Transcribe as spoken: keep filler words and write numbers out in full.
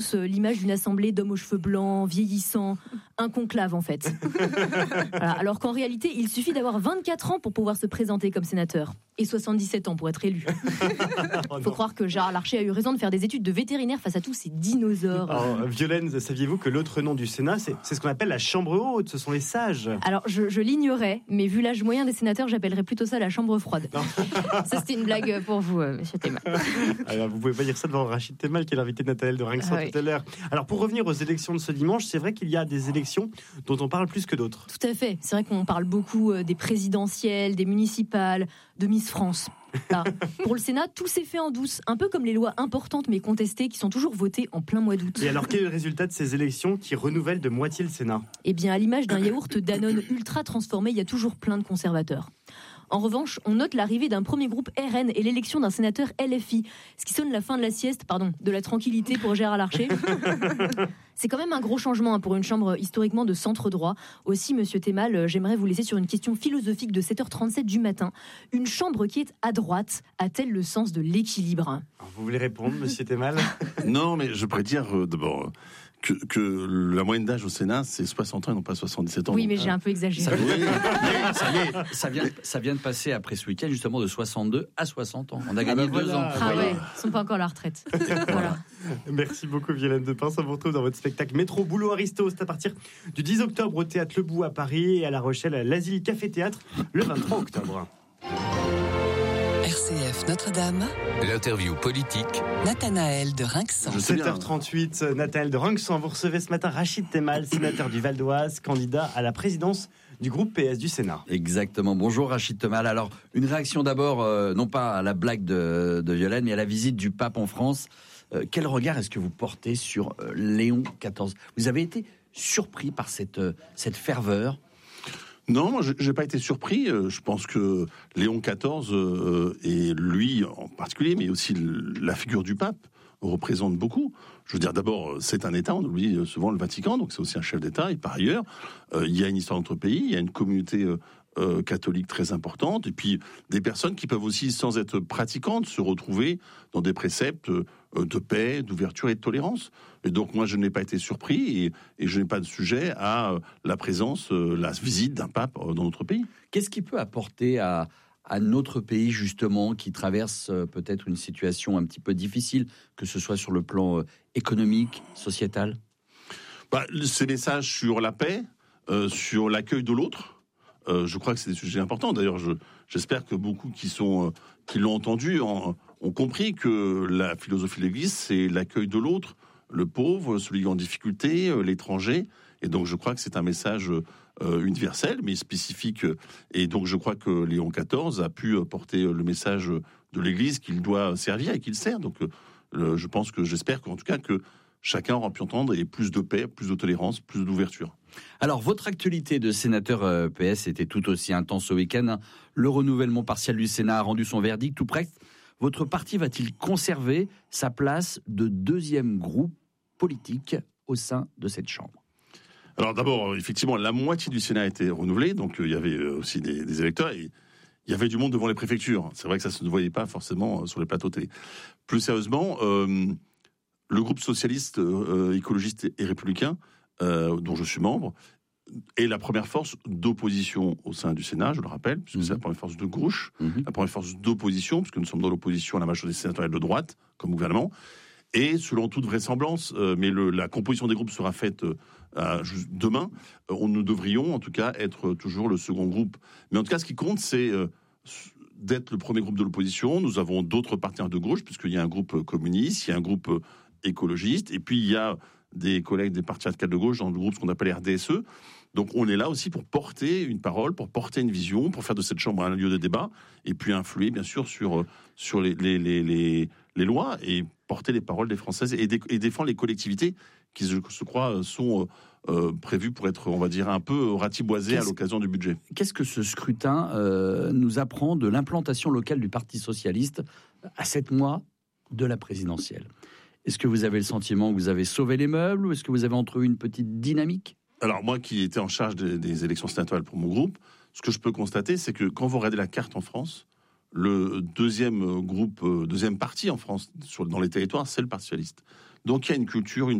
l'image d'une assemblée d'hommes aux cheveux blancs, vieillissants, un conclave en fait. Voilà. Alors qu'en réalité, il suffit d'avoir vingt-quatre ans pour pouvoir se présenter comme sénateur et soixante-dix-sept ans pour être élu. Il faut croire que Gérard Larcher a eu raison de faire des études de vétérinaire face à tous ces dinosaures. Alors, Violaine, saviez-vous que l'autre nom du Sénat, c'est, c'est ce qu'on appelle la chambre haute, ce sont les sages? Alors, je, je l'ignorais, mais vu l'âge moyen des sénateurs, j'appellerais plutôt ça la chambre froide. Ça, c'était une blague pour vous, euh, monsieur Temal. Alors, vous pouvez pas dire ça devant Rachid Temal, qui est l'invité de Nathanaël de Rinxan ah, oui. tout à l'heure. Alors, pour revenir aux élections de ce dimanche, c'est vrai qu'il y a des élections dont on parle plus que d'autres. Tout à fait. C'est vrai qu'on parle beaucoup des présidentielles, des municipales, de Miss France. Là, pour le Sénat, tout s'est fait en douce, un peu comme les lois importantes mais contestées qui sont toujours votées en plein mois d'août. Et alors, quel est le résultat de ces élections qui renouvellent de moitié le Sénat? Eh bien, à l'image d'un yaourt Danone ultra transformé, il y a toujours plein de conservateurs. En revanche, on note l'arrivée d'un premier groupe R N et l'élection d'un sénateur L F I, ce qui sonne la fin de la sieste, pardon, de la tranquillité pour Gérard Larcher. C'est quand même un gros changement pour une chambre historiquement de centre droit. Aussi, monsieur Temal, j'aimerais vous laisser sur une question philosophique de sept heures trente-sept du matin. Une chambre qui est à droite a-t-elle le sens de l'équilibre? Alors, vous voulez répondre, monsieur Temal? Non, mais je pourrais dire euh, d'abord que, que la moyenne d'âge au Sénat, c'est soixante ans et non pas soixante-dix-sept ans. Oui, mais donc, j'ai un peu exagéré. Ça, oui, mais ça, y est, ça, vient, ça vient de passer après ce week-end justement de soixante-deux à soixante ans. On a gagné ah ben deux voilà, ans. Ah ouais, ils sont pas encore à la retraite. Voilà. Merci beaucoup Violaine de Pince. On vous retrouve dans votre spectacle Métro Boulot Aristo. C'est à partir du dix octobre au Théâtre Le Bout à Paris et à La Rochelle à l'Asile Café Théâtre le vingt-trois octobre. R C F Notre-Dame. L'interview politique. Nathanaël de Rinxan. sept heures trente-huit, Nathanaël de Rinxan. Vous recevez ce matin Rachid Temal, sénateur du Val d'Oise, candidat à la présidence du groupe P S du Sénat. Exactement. Bonjour Rachid Temal. Alors, une réaction d'abord, euh, non pas à la blague de, de Violaine, mais à la visite du pape en France. Euh, quel regard est-ce que vous portez sur euh, Léon quatorze? Vous avez été surpris par cette, euh, cette ferveur? Non, moi, j'ai pas été surpris. Je pense que Léon quatorze euh, et lui en particulier, mais aussi la figure du pape, représente beaucoup. Je veux dire, d'abord, c'est un État, on oublie souvent le Vatican, donc c'est aussi un chef d'État. Et par ailleurs, euh, il y a une histoire de notre pays, il y a une communauté euh, euh, catholique très importante, et puis des personnes qui peuvent aussi, sans être pratiquantes, se retrouver dans des préceptes euh, de paix, d'ouverture et de tolérance. Et donc moi, je n'ai pas été surpris, et, et je n'ai pas de sujet à euh, la présence, euh, la visite d'un pape euh, dans notre pays. Qu'est-ce qui peut apporter à... à notre pays, justement, qui traverse euh, peut-être une situation un petit peu difficile, que ce soit sur le plan euh, économique, sociétal? Bah, ces messages sur la paix, euh, sur l'accueil de l'autre, euh, je crois que c'est des sujets importants. D'ailleurs, je, j'espère que beaucoup qui, sont, euh, qui l'ont entendu en, ont compris que la philosophie de l'Église, c'est l'accueil de l'autre, le pauvre, celui en difficulté, euh, l'étranger. Et donc, je crois que c'est un message euh, universel, mais spécifique. Et donc, je crois que Léon quatorze a pu porter le message de l'Église qu'il doit servir et qu'il sert. Donc, euh, je pense que, j'espère qu'en tout cas, que chacun aura pu entendre et plus de paix, plus de tolérance, plus d'ouverture. Alors, votre actualité de sénateur euh, P S était tout aussi intense ce week-end. Le renouvellement partiel du Sénat a rendu son verdict tout près. Votre parti va-t-il conserver sa place de deuxième groupe politique au sein de cette Chambre? Alors d'abord, effectivement, la moitié du Sénat a été renouvelée, donc euh, il y avait aussi des, des électeurs, et il y avait du monde devant les préfectures. C'est vrai que ça se ne voyait pas forcément sur les plateaux télé. Plus sérieusement, euh, le groupe socialiste, euh, écologiste et républicain, euh, dont je suis membre, est la première force d'opposition au sein du Sénat, je le rappelle, puisque mmh. c'est la première force de gauche, mmh. la première force d'opposition, puisque nous sommes dans l'opposition à la majorité sénatoriale de droite, comme gouvernement. Et selon toute vraisemblance, euh, mais le, la composition des groupes sera faite euh, euh, demain, euh, on, nous devrions en tout cas être toujours le second groupe. Mais en tout cas, ce qui compte, c'est euh, d'être le premier groupe de l'opposition. Nous avons d'autres partenaires de gauche, puisqu'il y a un groupe communiste, il y a un groupe euh, écologiste, et puis il y a des collègues des partis radicaux de gauche dans le groupe, ce qu'on appelle R D S E. Donc on est là aussi pour porter une parole, pour porter une vision, pour faire de cette chambre un lieu de débat, et puis influer bien sûr sur, sur les, les, les, les, les lois, et porter les paroles des Françaises, et, dé, et défendre les collectivités qui, je, je crois, sont euh, prévues pour être, on va dire, un peu ratiboisées qu'est-ce, à l'occasion du budget. Qu'est-ce que ce scrutin euh, nous apprend de l'implantation locale du Parti Socialiste à sept mois de la présidentielle? Est-ce que vous avez le sentiment que vous avez sauvé les meubles, ou est-ce que vous avez entrevu une petite dynamique? Alors moi qui étais en charge des, des élections sénatoriales pour mon groupe, ce que je peux constater, c'est que quand vous regardez la carte en France, le deuxième groupe, deuxième parti en France, sur, dans les territoires, c'est le Parti Socialiste. Donc il y a une culture, une